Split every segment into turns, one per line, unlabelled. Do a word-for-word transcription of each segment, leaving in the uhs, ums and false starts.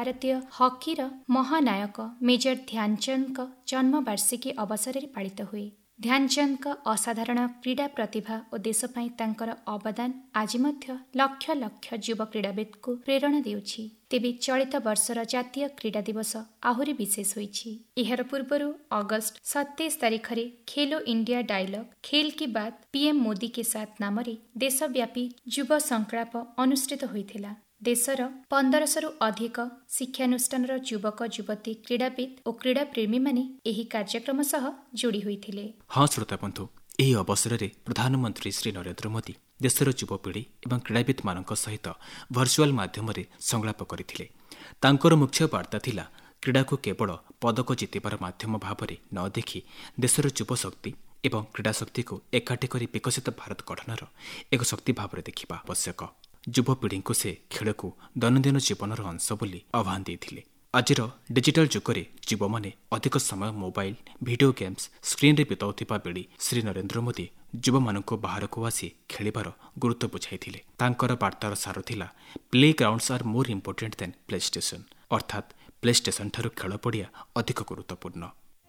भारतीय हकीर महानायक मेजर ध्यानचंद जन्मवार्षिकी अवसर में पालित हुए। ध्यानचंद असाधारण क्रीड़ा प्रतिभा और देश पई तांकर अवदान आज मध्य लक्ष लक्ष युव क्रीड़ाविद को प्रेरणा देउछि। तेबे चलित वर्षर जातीय क्रीड़ा दिवस आहुरी विशेष होइछि। एहार पूर्वरु अगस्त सत्ताईस तारिख रे खेलो इंडिया डायलॉग खेल की बात पीएम मोदी के साथ नामरे देशव्यापी युव संकल्प अनुष्ठित होइथिला। देशर पंदरशरु अधिक शिक्षानुष्ठान युवक युवती क्रीड़ाविद और क्रीड़ा प्रेमी माने एही कार्यक्रम सह जोड़ी होइथिले।
हाँ श्रोता बंधु, एही अवसर रे प्रधानमंत्री श्री नरेंद्र मोदी देशर युवपीढ़ी एवं क्रीड़ाविद मानक सहित वर्चुअल माध्यम रे संलाप करथिले। तांकर मुख्य वार्ता थिला क्रीड़ा को केवल पदक जितबार माध्यम भाव में न देखि देशर युव शक्ति एवं क्रीड़ा शक्ति को एकाठी कर विकसित भारत गठनर एक शक्ति भाव में देखा आवश्यक। युवपीढ़ी को से खेल को दैनंदिन जीवन अंश बोली आह्वान देते। आज डिजिटल जुगरे युव मैंने अधिक समय मोबाइल वीडियो गेम्स स्क्रीन रे बिताउथिबा बेली श्री नरेंद्र मोदी युव मानक बाहर को आसी खेलिबार गुरुत्व बुझाइथिले। तांकर वार्तार सार थिला play grounds are more important then play station, अर्थात प्ले स्टेशन ठारू खेल पड़िया अधिक गुरुत्वपूर्ण।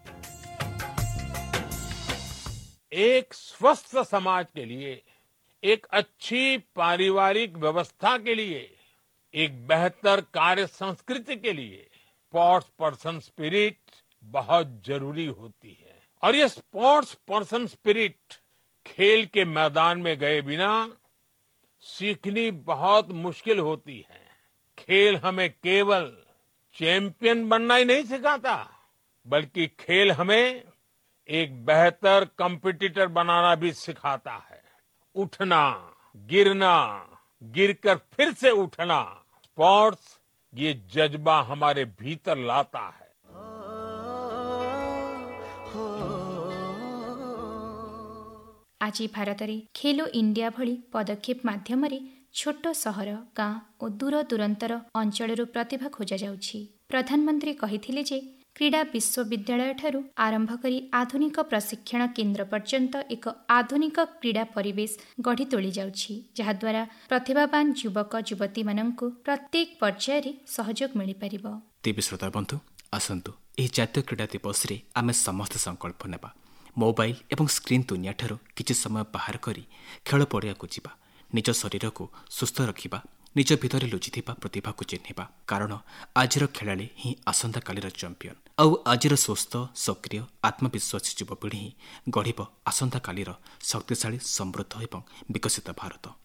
एक स्वस्थ समाज के लिए, एक अच्छी पारिवारिक व्यवस्था के लिए, एक बेहतर कार्य संस्कृति के लिए स्पोर्ट्स पर्सन स्पिरिट बहुत जरूरी होती है। और ये स्पोर्ट्स पर्सन स्पिरिट खेल के मैदान में गए बिना सीखनी बहुत मुश्किल होती है। खेल हमें केवल चैंपियन बनना ही नहीं सिखाता, बल्कि खेल हमें एक बेहतर कंपटीटर बनाना भी सिखाता है। उठना, गिरना, गिरकर फिर से उठना, स्पोर्ट्स ये जज्बा हमारे भीतर लाता है।
आज भारत में खेलो इंडिया भली पदक्षेप माध्यम छोट सहर गाँ और दूर दूरंतर अंचल प्रतिभा खोजा जाउछि। प्रधानमंत्री कहिथिले जे क्रीड़ा विश्वविद्यालय ठारू आरंभ करी आधुनिक प्रशिक्षण केन्द्र पर्यंत एक आधुनिक क्रीड़ा परिवेश गढ़ी तोली जाउछि, जहा द्वारा प्रतिभावान युवक युवती माननकु प्रत्येक पर्यायर सहयोग मिल परिबो।
तेबे श्रोता बंधु, आसंतु एही जातीय क्रीड़ा दिवस रे आमे समस्त संकल्प नेबा। मोबाइल एवं स्क्रीन दुनिया ठारू किछि समय बाहर करी खेल पड़िया को जिबा, निज शरीर को सुस्थ रखिबा, निज भितर लुचिथिबा प्रतिभा को चिन्हिबा। कारण आजिर खेलाड़ी ही आसंता कालीर चैंपियन। आउ आजिर स्वस्थ सक्रिय आत्मविश्वासी युवपीढ़ी ही गढ़िब आसंता कालीर शक्तिशाली समृद्ध एवं विकसित भारत।